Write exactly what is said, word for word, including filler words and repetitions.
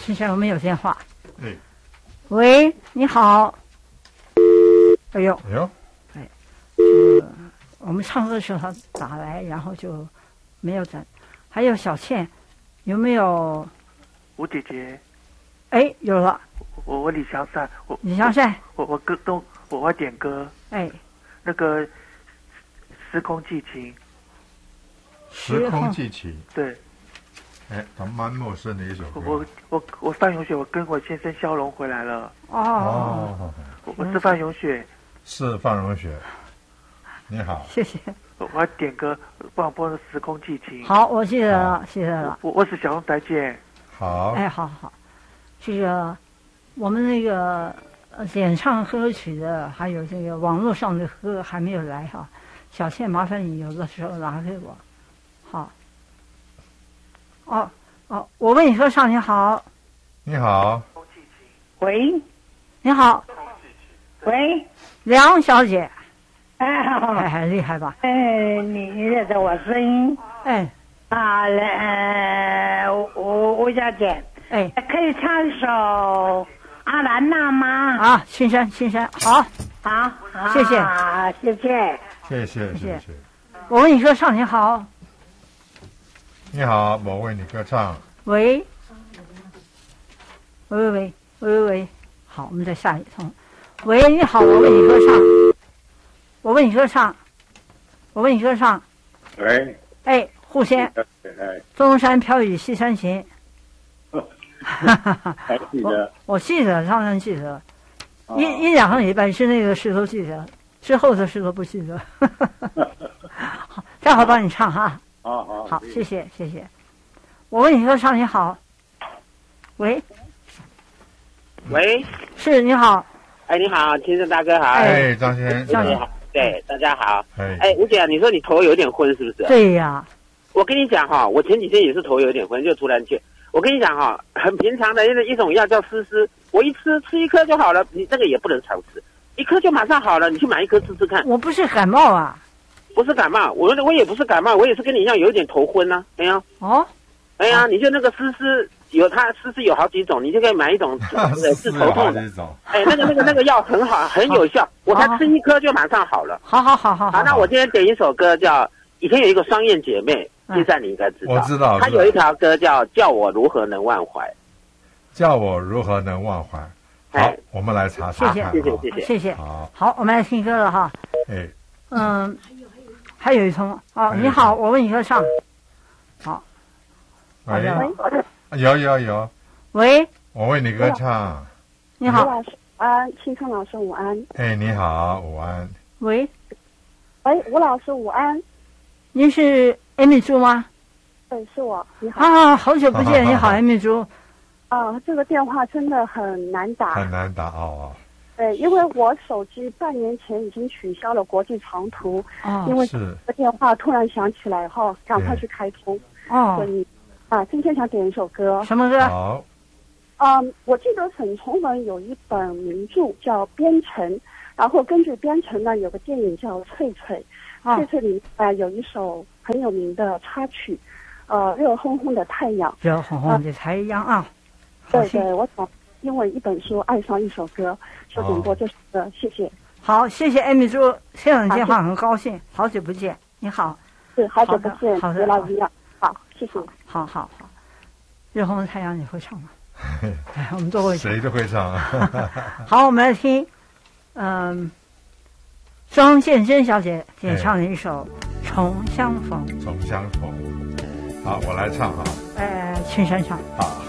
先生，我们有电话。 哎， 喂，你好。哎呦， 哎呦， 哎，这个我们唱歌的时候他打来，然后就没有等。还有小倩，有没有？ 吴姐姐， 哎，有了。 我我李祥善，我李祥善， 我我歌动，我要点歌。 哎， 那个《时空寄情》。 时空寄情。 对。 哎，他蛮陌生的一首歌。 我我我范永雪，我跟我先生肖龙回来了。 哦哦， 我我是范永雪。 是范永雪。你好。 谢谢。 我要点歌，帮我播《时空寄情》。 好，我记得了，记得了。 我我是小龙再见。 好。 哎，好好。这个我们那个演唱歌曲的，还有这个网络上的歌还没有来哈。小倩，麻烦你有的时候拿给我。好。哦哦，我为你歌唱，你好。 你好。 喂。 你好。 喂。 梁小姐。 哎， 很厉害吧？ 哎，你认得我声音？ 哎。 啊，呃，吴吴小姐。 哎。 可以唱一首《阿兰娜》吗？ 啊，青山，青山，好。 好。 谢谢。 啊，谢谢。 谢谢谢谢。 我为你歌唱，你好。 你好，我为你歌唱。 喂，喂喂喂喂喂喂，好，我们再下一通。喂，你好，我为你歌唱，我为你歌唱，我为你歌唱。 喂。 哎，护仙。 哎。 东山飘雨西山行。 还记得？ 我记得，当然记得。一一两个礼拜之内的事都记得，之后的事都不记得。好，待会儿帮你唱哈。 好好好，谢谢谢谢。我为你歌唱，你好。喂。 喂。 是，你好。 哎，你好，先生大哥好。 哎，张先生。 张先生好。对，大家好。 哎。 哎，吴姐，你说你头有点昏是不是？ 对呀。 我跟你讲哈，我前几天也是头有点昏，就突然间，我跟你讲哈，很平常的一种药叫丝丝，我一吃吃一颗就好了，你这个也不能常吃，一颗就马上好了，你去买一颗吃吃看。 我不是感冒啊。 不是感冒，我我也不是感冒，我也是跟你一样有一点头昏呐、啊，没有？ 哦， 哎呀，你就那个丝丝有它丝丝有好几种，你就可以买一种呃治头痛的。哎，那个那个那个药很好，很有效，我才吃一颗就马上好了。 好好好好好，那我今天点一首歌叫，以前有一个双燕姐妹，现在你应该知道， 我知道， 她有一条歌叫《叫我如何能忘怀》， 叫我如何能忘怀。好，我们来查查看。 谢谢谢谢谢谢。 好， 好，我们来听歌了哈。 哎， 嗯。还有一通哦，你好，我为你歌唱。好， 喂，有有有。 喂， 我为你歌唱。 你好， 吴老师安，青春老师午安。 哎，你好，午安。 喂， 喂，吴老师午安。 您是艾米珠吗？ 对，是我。你好。 啊，好久不见，你好，艾米珠。 啊，这个电话真的很难打。 很难打哦。 对，因为我手机半年前已经取消了国际长途， 哦， 因为这个电话突然响起来后，赶快去开通。 哦， 所以啊，今天想点一首歌。 什么歌？ 好。 嗯，我记得沈从文有一本名著叫《边城》，然后根据《边城》呢，有个电影叫《翠翠》， 哦、 翠翠里啊、呃、有一首很有名的插曲，呃，热烘烘的太阳。 热烘烘的太阳啊！ 对对，我想因为一本书爱上一首歌。就点播这首歌，谢谢。 好，谢谢艾米珠，听到你电话很高兴，好久不见，你好。 是，好久不见， 好的， 别老一样。好，谢谢。 好好好，热烘的太阳你会唱吗？哎，我们都会唱， 谁都会唱。 好，我们来听，嗯，庄建珍小姐演唱的一首《重相逢》。 重相逢。好，我来唱哈。 呃，青山唱。 好。